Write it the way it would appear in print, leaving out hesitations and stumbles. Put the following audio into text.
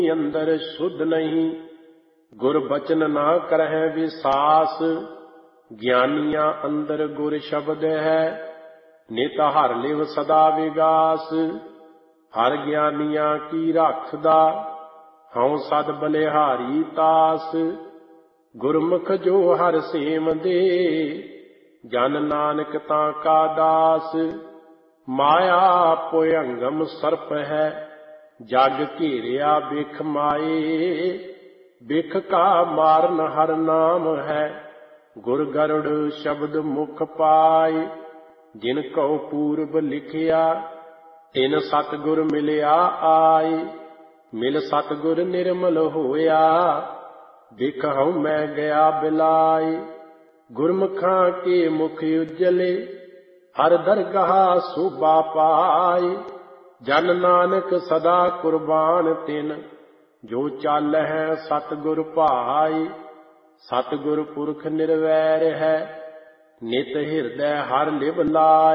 ਅੰਦਰ ਸ਼ੁੱਧ ਨਹੀਂ। ਗੁਰ ਬਚਨ ਨਾ ਕਰਹਿ ਵਿਸਾਸ, ਗਿਆਨੀਆਂ ਅੰਦਰ ਗੁਰ ਸ਼ਬਦ ਹੈ। ਨਿਤ ਹਰ ਲਿਵ ਸਦਾ ਵਿਗਾਸ, ਹਰ ਗਿਆਨੀਆਂ ਕੀ ਰੱਖਦਾ, ਹਉ ਸਦ ਬਲਿਹਾਰੀ ਤਾਸ। ਗੁਰਮੁਖ ਜੋ ਹਰ ਸੇਮ ਦੇ, ਜਨ ਨਾਨਕ ਤਾਂ ਕਾ ਦਾਸ। ਮਾਇਆ ਭੁਯੰਗਮ ਸਰਪ ਹੈ, ਜਗ ਘੇਰਿਆ ਬਿਖ ਮਾਏ। ਬਿਖ ਕਾ ਮਾਰਨ ਹਰ ਨਾਮ ਹੈ, ਗੁਰ ਗਰੁੜ ਸ਼ਬਦ ਮੁਖ ਪਾਏ। ਜਿਨ ਕਉ ਪੂਰਬ ਲਿਖਿਆ, ਤਿਨ ਸਤਿਗੁਰ ਮਿਲਿਆ ਆਏ। ਮਿਲ ਸਤਿਗੁਰ ਨਿਰਮਲ ਹੋਇਆ, ਬਿਖ ਹਉ ਮੈਂ ਗਿਆ ਬਿਲਾਏ। ਗੁਰਮੁਖਾਂ ਕੇ ਮੁਖ ਉਜਲੇ, ਹਰ ਦਰਗਾਹ ਸੋਭਾ ਪਾਏ। ਜਨ ਨਾਨਕ ਸਦਾ ਕੁਰਬਾਨ ਤਿਨ, ਜੋ ਚਾਲਹਿ ਸਤਿਗੁਰ ਭਾਏ। ਸਤਿਗੁਰ ਪੁਰਖ ਨਿਰਵੈਰ ਹੈ, ਨਿਤ ਹਿਰਦੈ ਹਰ ਲਿਵ ਲਾਇ।